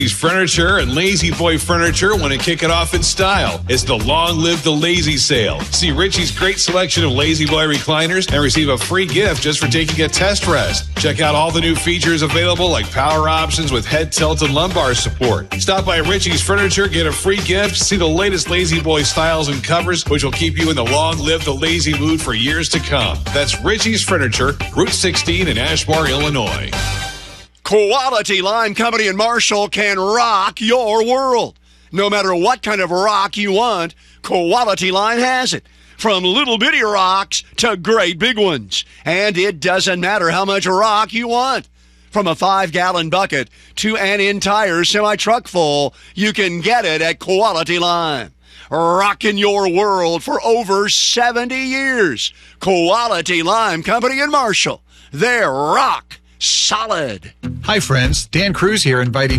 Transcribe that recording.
Furniture and Lazy Boy Furniture want to kick it off in style. It's the Long Live the Lazy sale. See Richie's great selection of Lazy Boy recliners and receive a free gift just for taking a test rest. Check out all the new features available like power options with head tilt and lumbar support. Stop by Richie's Furniture, get a free gift, see the latest Lazy Boy styles and covers, which will keep you in the Long Live the Lazy mood for years to come. That's Richie's Furniture, Route 16 in Ashmore, Illinois. Quality Lime Company in Marshall can rock your world. No matter what kind of rock you want, Quality Lime has it. From little bitty rocks to great big ones. And it doesn't matter how much rock you want. From a 5-gallon bucket to an entire semi-truck full, you can get it at Quality Lime. Rocking your world for over 70 years. Quality Lime Company in Marshall. They're rock solid. Hi, friends. Dan Cruz here, inviting